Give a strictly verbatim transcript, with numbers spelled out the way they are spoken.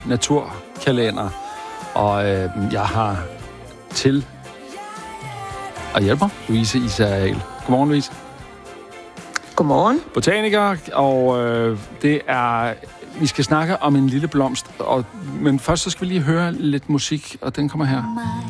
naturkalender. Og øh, jeg har til at hjælpe mig, Louise Isael. Godmorgen, Louise. Godmorgen. Botaniker, og øh, det er... Vi skal snakke om en lille blomst, og, men først så skal vi lige høre lidt musik, og den kommer her.